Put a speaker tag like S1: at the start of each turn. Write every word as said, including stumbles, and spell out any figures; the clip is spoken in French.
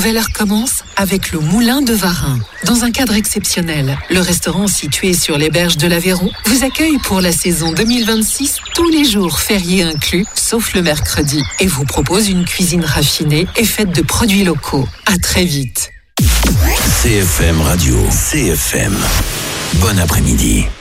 S1: nouvelle heure commence avec le Moulin de Varin. Dans un cadre exceptionnel, le restaurant situé sur les berges de l'Aveyron vous accueille pour la saison deux mille vingt-six, tous les jours fériés inclus, sauf le mercredi, et vous propose une cuisine raffinée et faite de produits locaux. À très vite.
S2: C F M Radio, C F M. Bon après-midi.